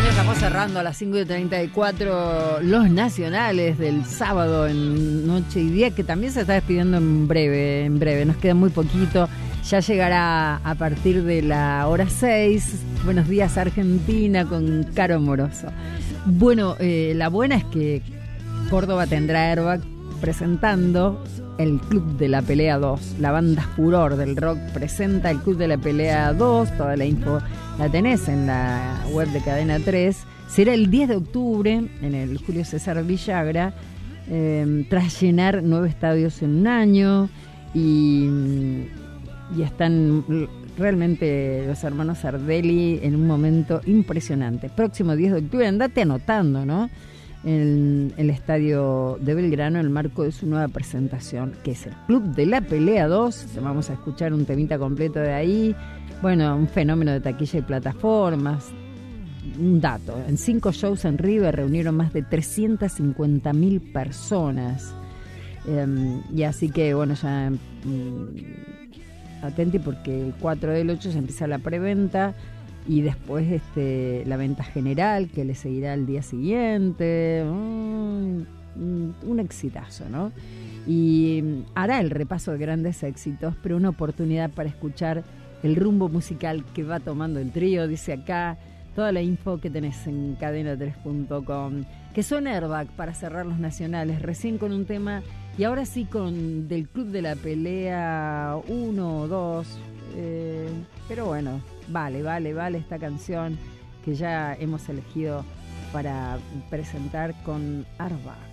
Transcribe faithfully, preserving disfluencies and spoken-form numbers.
Estamos cerrando a las cinco y treinta y cuatro los nacionales del sábado en Noche y Día, que también se está despidiendo en breve, en breve, nos queda muy poquito, ya llegará a partir de la hora seis. Buenos días Argentina con Caro Moroso. Bueno, eh, la buena es que Córdoba tendrá Airbag presentando el Club de la Pelea dos. La banda Furor del rock presenta el Club de la Pelea dos. Toda la info la tenés en la web de Cadena tres. Será el diez de octubre en el Julio César Villagra, eh, tras llenar nueve estadios en un año. Y, y están realmente los hermanos Sardelli en un momento impresionante. Próximo diez de octubre, andate anotando, ¿no? En el estadio de Belgrano, en el marco de su nueva presentación, que es el Club de la Pelea dos. Vamos a escuchar un temita completo de ahí. Bueno, un fenómeno de taquilla y plataformas. Un dato: en cinco shows en River reunieron más de trescientas cincuenta mil personas. Eh, y así que, bueno, ya mm, atenti, porque el cuatro del ocho se empieza la preventa. Y después este, la venta general, que le seguirá al día siguiente. Mm, un exitazo, ¿no? Y hará el repaso de grandes éxitos, pero una oportunidad para escuchar el rumbo musical que va tomando el trío. Dice acá toda la info que tenés en cadena tres punto com. Que son Airbag para cerrar los nacionales, recién con un tema, y ahora sí con del Club de la Pelea uno o dos. Eh, pero bueno, vale, vale, vale esta canción que ya hemos elegido para presentar con Airbag.